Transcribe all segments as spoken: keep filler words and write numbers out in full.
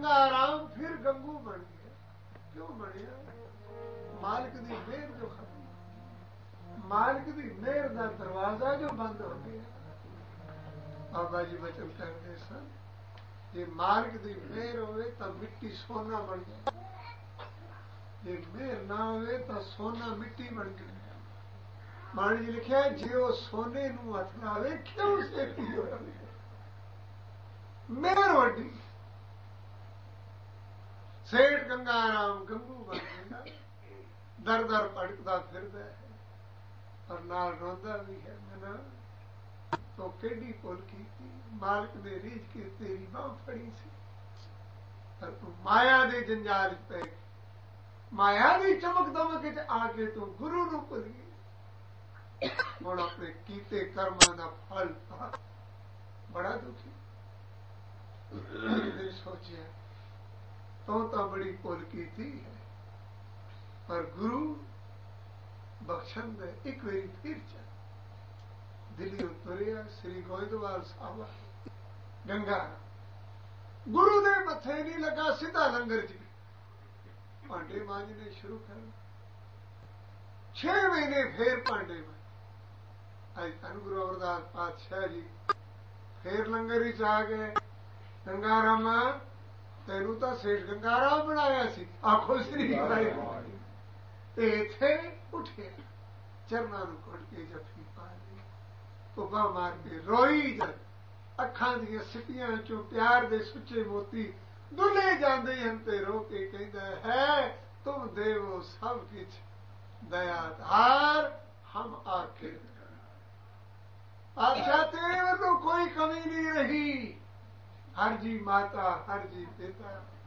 गंगा राम फिर गंगू बन गया। क्यों बनिया? मालिक दी मेहर जो खत्म, मालिक दी मेहर का दरवाजा जो बंद हो गया। बाबा जी बचन करते सन, जे मालिक दी मेहर होवे तो मिट्टी सोना बन जाए, जे मेहर ना होवे तो सोना मिट्टी बन जाए। मान जी लिखा जे वो सोने नूं हथ लावे क्यों सेती हो मेहर वड्डी। सेठ गंगा राम गंगू बन गया, दर दर भटकदा फिरदा है और नाल रोंदा भी है। मना तो केडी भुल कीती, मालिक ने रीझ के तेरी बांह फड़ी सी, पर तू माया दे जंजाल च पै गई, माया दी चमक दमक च आके तू गुरु नूं भुल गई। हुण अपने कीते कर्मां दा फल पा। बड़ा दुखी फिर सोचिया तो तो बड़ी भुल कीती है, पर गुरु बख्शन दे एक बारी फिर चल। दिल्ली तुरिया श्री गोइंदवाल साहब गंगा गुरु दे मथे नहीं लगा, सीधा लंगर च भांडे मांजने शुरू कर। छह महीने फिर भांडे मांज। अज धन गुरु अमरदास पातशाह जी फिर लंगर च आ गए। गंगा रामा तेनू तो सेठ गंगा राम बनाया सी, आखो श्री ते इथे उठे चरना नूं घुट के जफी पा ली, कुब्बा मार के रोई जद अखां दियां सिटियां चों प्यार दे सुच्चे मोती दुले जांदे हन ते रो के कहंदा है तुम देवो सब किछ दयाधार हम आखिर। अच्छा तेरे वालों कोई कमी नहीं रही, हर जी माता हर जी पिता,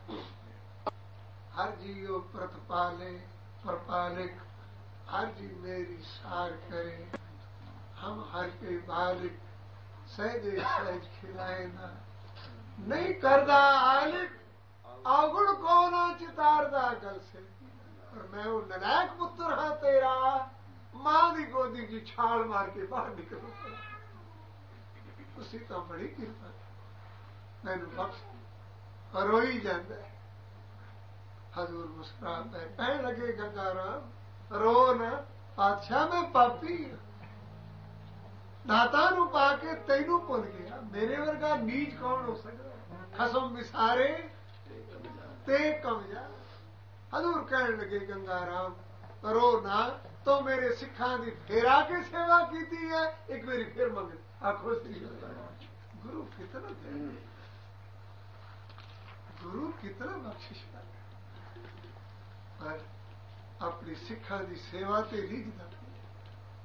हर जी यो प्रतिपाले प्रपालिक, हर जी मेरी सार करे, हम हर के बालिक सहजे सहज खिलाए ना, नहीं करदा आलिक अवगुण को ना चितारदा गल से। और मैं वो नलायक पुत्र हाँ तेरा, मां दी गोदी की छाल मार के बाहर निकलू, उसी तो बड़ी कृपा मैनू बख्श। रोई जाता है हजूर मुस्कुरा पे कहने लगे गंगा राम रो ना, पातशाह मैं पापी दाता नू पाके तेनू भुल गया, मेरे वर्गा नीच कौन हो सकता, खसम विसारे ते कमजा। हजूर कहने लगे गंगा राम रो ना, तो मेरे सिखा की फिर आके सेवा की है, एक मेरी फिर मंग आखो श्री गुरु कितना दे, गुरु कितना बख्शिश कर, पर अपनी सिखा की सेवा ते रिझदा